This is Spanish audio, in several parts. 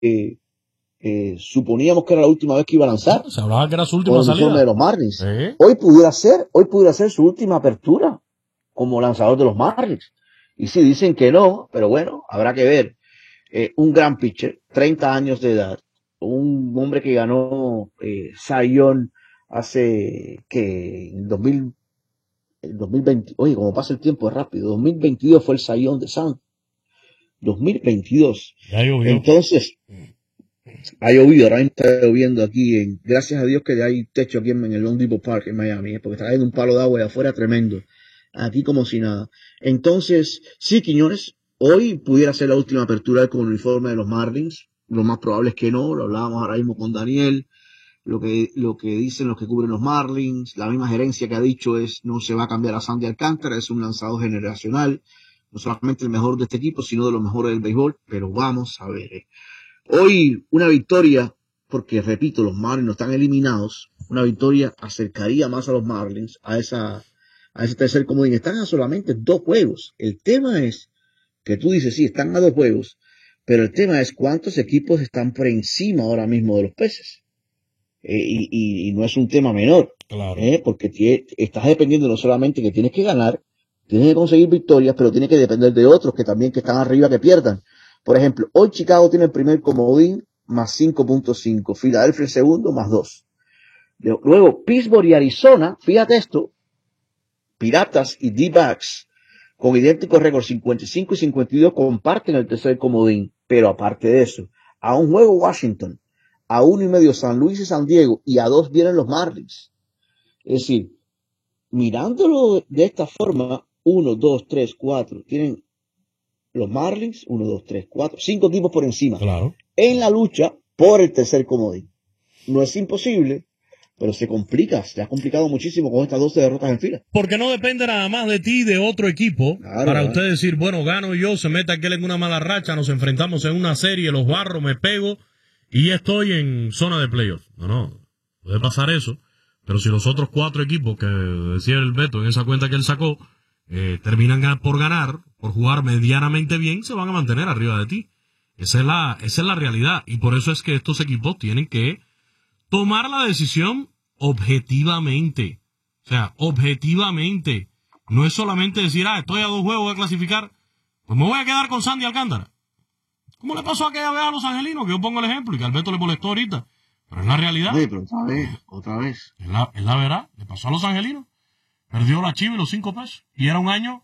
suponíamos que era la última vez que iba a lanzar. Se hablaba que era su última salida. Con el uniforme de los Marlins. ¿Sí? Hoy pudiera ser su última apertura como lanzador de los Marlins. Y sí, dicen que no, pero bueno, habrá que ver. Un gran pitcher, 30 años de edad, un hombre que ganó Cy Young hace que en 2020, oye, como pasa el tiempo es rápido, 2022 fue el Cy Young de San, 2022. Ya llovió. Entonces, ha llovido, ahora mismo está lloviendo aquí, gracias a Dios que hay techo aquí en el Long Depot Park en Miami, porque está cayendo un palo de agua de afuera tremendo, aquí como si nada. Entonces, sí, Quiñones, hoy pudiera ser la última apertura con el uniforme de los Marlins, lo más probable es que no, lo hablábamos ahora mismo con Daniel, lo que dicen los que cubren los Marlins, la misma gerencia que ha dicho es no se va a cambiar a Sandy Alcántara, es un lanzador generacional, no solamente el mejor de este equipo, sino de los mejores del béisbol, pero vamos a ver. Hoy una victoria, porque repito, los Marlins no están eliminados, una victoria acercaría más a los Marlins a ese tercer comodín. Están a solamente 2 juegos. El tema es que tú dices, sí, están a 2 juegos, pero el tema es cuántos equipos están por encima ahora mismo de los Peces. Y no es un tema menor, claro. Porque estás dependiendo no solamente que tienes que ganar, tienes que conseguir victorias, pero tienes que depender de otros que también que están arriba que pierdan. Por ejemplo, hoy Chicago tiene el primer comodín más 5.5, Filadelfia el segundo más 2. Luego Pittsburgh y Arizona, fíjate esto, Piratas y D-Backs con idénticos récords 55 y 52 comparten el tercer comodín, pero aparte de eso, a un juego Washington, a 1.5 San Luis y San Diego, y a 2 vienen los Marlins. Es decir, mirándolo de esta forma, 1, 2, 3, 4, tienen los Marlins, 1, 2, 3, 4, 5 equipos por encima. Claro. En la lucha por el tercer comodín. No es imposible, pero se ha complicado muchísimo con estas 12 derrotas en fila. Porque no depende nada más de ti y de otro equipo, claro, para usted decir, bueno, gano yo, se mete aquel en una mala racha, nos enfrentamos en una serie, los barro, me pego, y ya estoy en zona de playoff. No, puede pasar eso, pero si los otros 4 equipos que decía el Beto en esa cuenta que él sacó, terminan por ganar, por jugar medianamente bien, se van a mantener arriba de ti. Esa es la realidad, y por eso es que estos equipos tienen que tomar la decisión objetivamente. O sea, objetivamente. No es solamente decir, estoy a 2 juegos de clasificar, pues me voy a quedar con Sandy Alcántara. ¿Cómo le pasó aquella vez a los angelinos? Que yo pongo el ejemplo y que Alberto le molestó ahorita. Pero es la realidad. Sí, pero otra vez. Es la verdad. Le pasó a los angelinos. Perdió la chiva y los 5 pesos. Y era un año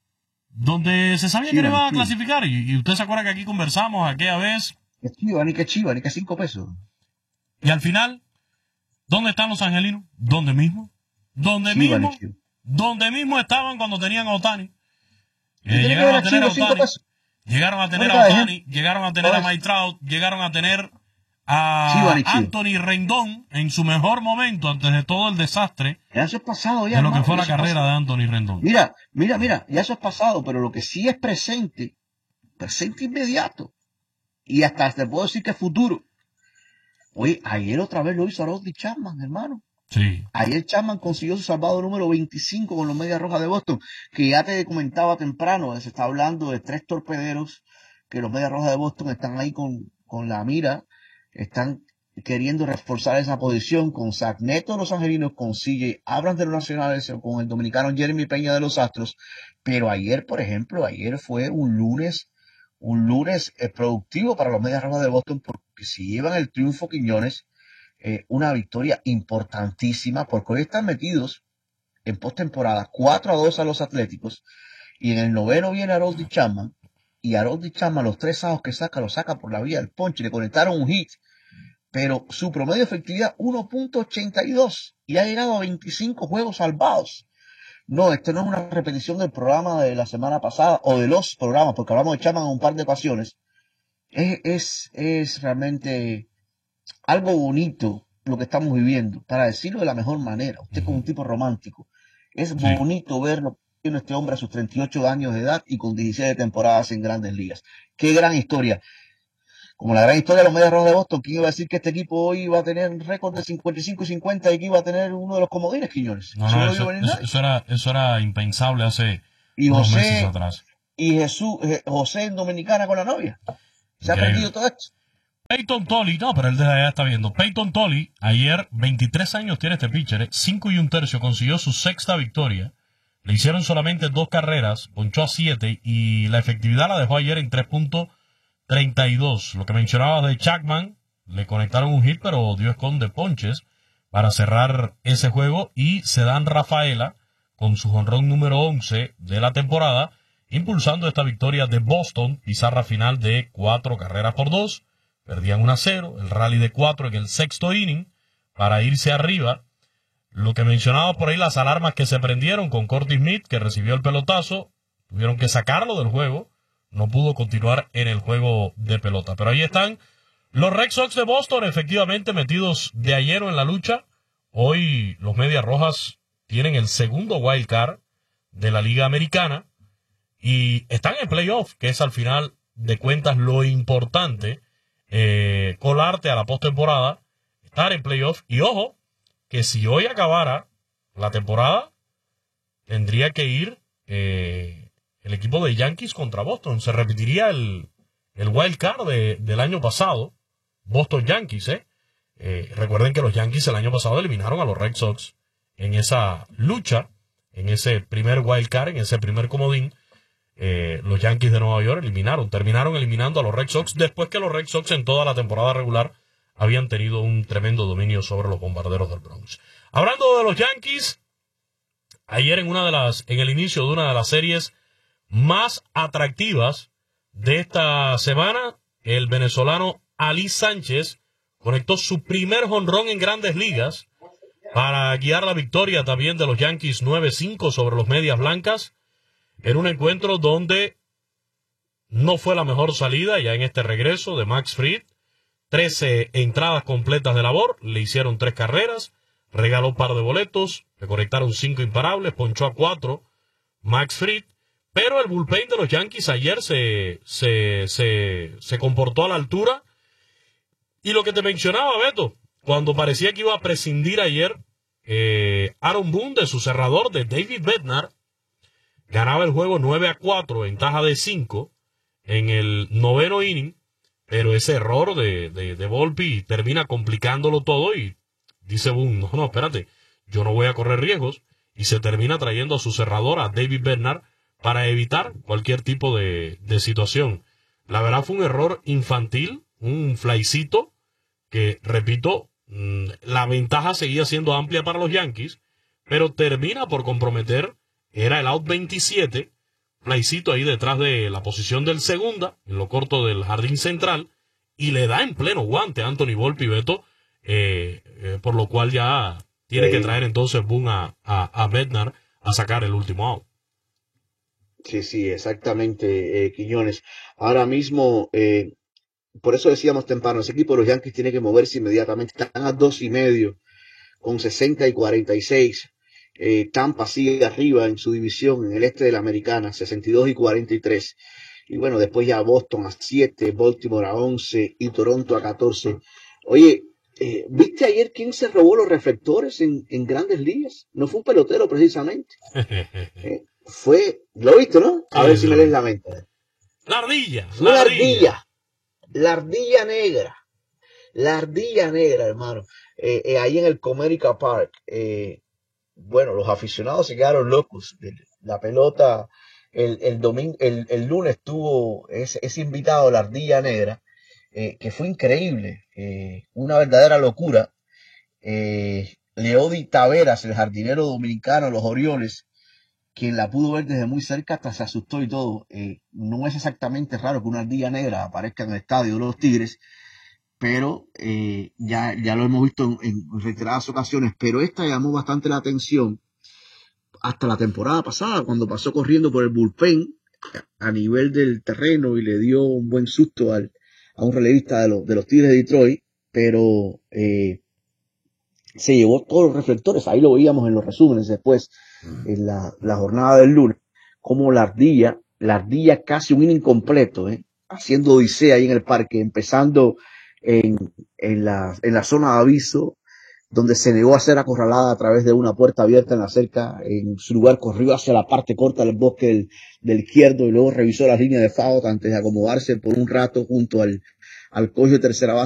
donde se sabía que no iban a clasificar. Y usted se acuerda que aquí conversamos aquella vez. Qué chiva, ni que 5 pesos. Y al final, ¿dónde están los angelinos? ¿Dónde mismo? ¿Dónde mismo estaban cuando tenían a Ohtani? Llegaron a tener a Ohtani. Llegaron a tener a Ohtani, llegaron a tener a Mike Trout, llegaron a tener a Anthony Rendón en su mejor momento antes de todo el desastre eso es pasado ya, de lo que fue la carrera de Anthony Rendón. Mira, ya eso es pasado, pero lo que sí es presente inmediato, y hasta te puedo decir que es futuro. Oye, ayer otra vez lo hizo Aroldis Chapman, hermano. Sí. Ayer Chapman consiguió su salvado número 25 con los Medias Rojas de Boston, que ya te comentaba temprano, se está hablando de 3 torpederos, que los Medias Rojas de Boston están ahí con la mira, están queriendo reforzar esa posición con Zach Neto de los Angelinos, con CJ Abrams de los Nacionales, con el dominicano Jeremy Peña de los Astros. Pero ayer, por ejemplo, fue un lunes productivo para los Medias Rojas de Boston, porque si llevan el triunfo Quiñones, una victoria importantísima, porque hoy están metidos en postemporada 4-2 a los Atléticos, y en el noveno viene Aroldis Chapman, y Aroldis Chapman los 3 outs que saca, los saca por la vía del ponche, le conectaron un hit, pero su promedio de efectividad 1.82, y ha llegado a 25 juegos salvados. No, esto no es una repetición del programa de la semana pasada, o de los programas, porque hablamos de Chapman en un par de ocasiones. Es realmente algo bonito lo que estamos viviendo, para decirlo de la mejor manera. Usted como un tipo romántico, es bonito verlo tiene este hombre a sus 38 años de edad y con 17 temporadas en Grandes Ligas. ¡Qué gran historia! Como la gran historia de los Medias Rojas de Boston, ¿quién iba a decir que este equipo hoy iba a tener un récord de 55 y 50 y que iba a tener uno de los comodines, Quiñones? Eso era impensable hace unos meses atrás. Y José en Dominicana con la novia. Se ha perdido todo esto. Peyton Tolly, no, pero él desde allá está viendo. Peyton Tolly, ayer, 23 años tiene este pitcher, 5 1/3, consiguió su 6ª victoria. Le hicieron solamente 2 carreras, ponchó a 7 y la efectividad la dejó ayer en 3.32. Lo que mencionabas de Chapman, le conectaron un hit, pero dio esconde ponches para cerrar ese juego. Y se dan Rafaela con su jonrón número 11 de la temporada, impulsando esta victoria de Boston, pizarra final de 4-2. Perdían 1-0, el rally de 4 en el 6º inning para irse arriba. Lo que mencionaba por ahí, las alarmas que se prendieron con Curtis Smith, que recibió el pelotazo, tuvieron que sacarlo del juego, no pudo continuar en el juego de pelota. Pero ahí están los Red Sox de Boston, efectivamente metidos de ayer en la lucha. Hoy los Medias Rojas tienen el segundo wild card de la Liga Americana y están en playoff, que es al final de cuentas lo importante. Colarte a la postemporada, estar en playoff. Y ojo, que si hoy acabara la temporada, tendría que ir el equipo de Yankees contra Boston. Se repetiría el wild card del año pasado, Boston Yankees. Recuerden que los Yankees el año pasado eliminaron a los Red Sox en esa lucha, en ese primer wild card, en ese primer comodín. Los Yankees de Nueva York terminaron eliminando a los Red Sox después que los Red Sox en toda la temporada regular habían tenido un tremendo dominio sobre los Bombarderos del Bronx. Hablando de los Yankees, ayer en el inicio de una de las series más atractivas de esta semana, el venezolano Ali Sánchez conectó su primer jonrón en Grandes Ligas para guiar la victoria también de los Yankees 9-5 sobre los Medias Blancas, en un encuentro donde no fue la mejor salida ya en este regreso de Max Fried. 13 entradas completas de labor, le hicieron 3 carreras, regaló un par de boletos, le conectaron 5 imparables, ponchó a 4 Max Fried, pero el bullpen de los Yankees ayer se comportó a la altura. Y lo que te mencionaba, Beto, cuando parecía que iba a prescindir ayer Aaron Boone de su cerrador, de David Bednar, ganaba el juego 9-4, ventaja de 5 en el 9º inning, pero ese error de Volpi termina complicándolo todo y dice Boone, no, espérate, yo no voy a correr riesgos, y se termina trayendo a su cerrador, a David Bednar, para evitar cualquier tipo de situación. La verdad fue un error infantil, un flycito, que, repito, la ventaja seguía siendo amplia para los Yankees, pero termina por comprometer. Era el out 27, flycito ahí detrás de la posición del segunda, en lo corto del jardín central, y le da en pleno guante a Anthony Volpi, Beto, por lo cual ya tiene que traer entonces Boone a Bednar a sacar el último out. Sí, exactamente, Quiñones. Ahora mismo, por eso decíamos temprano, ese equipo de los Yankees tiene que moverse inmediatamente. Están a 2.5 con 60 y 46. Tampa sigue arriba en su división en el este de la Americana, 62 y 43. Y bueno, después ya Boston a 7, Baltimore a 11 y Toronto a 14. Oye, ¿viste ayer quién se robó los reflectores en Grandes Ligas? No fue un pelotero precisamente. ¿Lo viste, no? A ver si me lees la mente. La ardilla. La ardilla negra. La ardilla negra, hermano. Ahí en el Comerica Park. Bueno, los aficionados se quedaron locos. La pelota, el lunes tuvo ese invitado, la ardilla negra, que fue increíble. Una verdadera locura. Leody Taveras, el jardinero dominicano, los Orioles, quien la pudo ver desde muy cerca, hasta se asustó y todo. No es exactamente raro que una ardilla negra aparezca en el estadio de los Tigres, pero ya lo hemos visto en reiteradas ocasiones, pero esta llamó bastante la atención hasta la temporada pasada, cuando pasó corriendo por el bullpen a nivel del terreno y le dio un buen susto a un relevista de los Tigres de Detroit, pero se llevó todos los reflectores. Ahí lo veíamos en los resúmenes después, en la jornada del lunes, como la ardilla casi un inning completo, haciendo odisea ahí en el parque, empezando en la zona de aviso, donde se negó a ser acorralada a través de una puerta abierta en la cerca. En su lugar corrió hacia la parte corta del bosque del izquierdo y luego revisó la línea de foul antes de acomodarse por un rato junto al al coach de tercera base